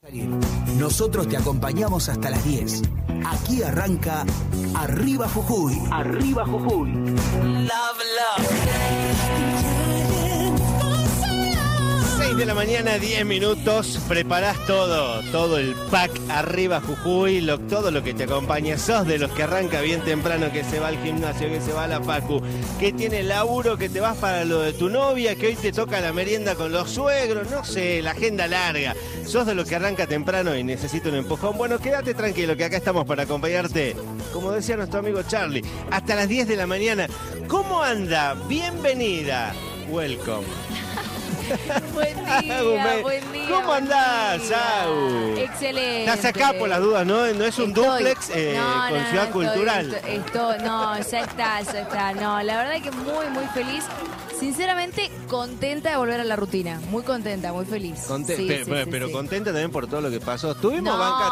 Nosotros te acompañamos hasta las 10. Aquí arranca Arriba Jujuy. Arriba Jujuy. Love, love. 6 de la mañana, 10 minutos. Preparás todo el pack Arriba Jujuy, todo lo que te acompaña. Sos de los que arranca bien temprano, que se va al gimnasio, que se va a la facu, que tiene laburo, que te vas para lo de tu novia, que hoy te toca la merienda con los suegros, no sé, la agenda larga. Sos de los que arranca temprano y necesita un empujón. Bueno, quédate tranquilo, que acá estamos para acompañarte, como decía nuestro amigo Charlie, hasta las 10 de la mañana. ¿Cómo anda? Bienvenida. Welcome. Buen día, buen día. ¿Cómo andás, Sau? Excelente. Estás acá por las dudas, ¿no? No es un dúplex con Ciudad Cultural. No, ya está. No, la verdad que muy feliz. Sinceramente, contenta de volver a la rutina. Muy contenta, muy feliz. Pero contenta también por todo lo que pasó. Estuvimos banca